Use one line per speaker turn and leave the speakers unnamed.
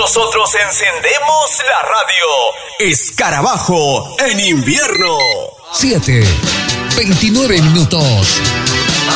Nosotros encendemos la radio. Escarabajo en invierno.
7:29.